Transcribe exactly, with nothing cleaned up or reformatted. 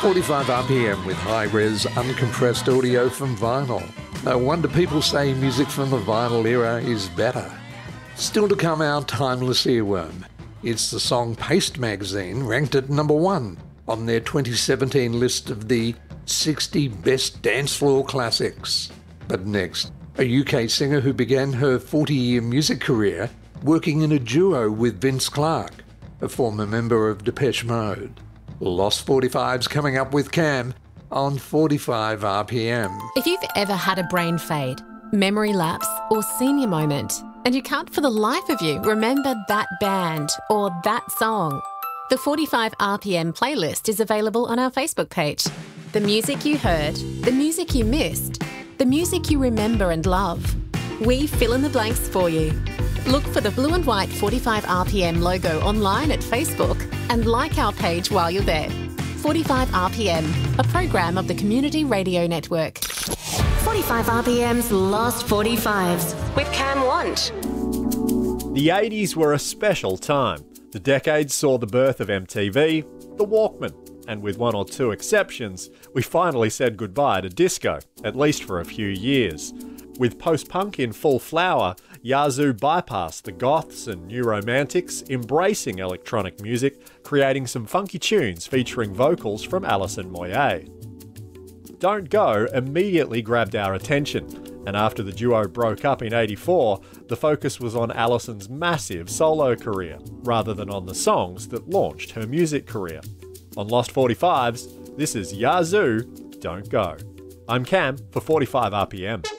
forty-five R P M with high-res, uncompressed audio from vinyl. No wonder people say music from the vinyl era is better. Still to come, our timeless earworm. It's the song Paste Magazine ranked at number one on their twenty seventeen list of the sixty best dance floor classics. But next, a U K singer who began her forty-year music career working in a duo with Vince Clarke, a former member of Depeche Mode. Lost forty-five's coming up with Cam on forty-five R P M. If you've ever had a brain fade, memory lapse or senior moment, and you can't for the life of you remember that band or that song, the forty-five R P M playlist is available on our Facebook page. The music you heard, the music you missed, the music you remember and love. We fill in the blanks for you. Look for the blue and white forty-five R P M logo online at Facebook and like our page while you're there. forty-five R P M, a program of the Community Radio Network. forty-five R P M's Lost forty-fives with Cam Want. The eighties were a special time. The decade saw the birth of M T V, the Walkman, and with one or two exceptions, we finally said goodbye to disco, at least for a few years. With post-punk in full flower, Yazoo bypassed the goths and new romantics, embracing electronic music, creating some funky tunes featuring vocals from Alison Moyet. Don't Go immediately grabbed our attention, and after the duo broke up in eighty-four, the focus was on Alison's massive solo career, rather than on the songs that launched her music career. On Lost forty-fives, this is Yazoo, Don't Go. I'm Cam for forty-five R P M.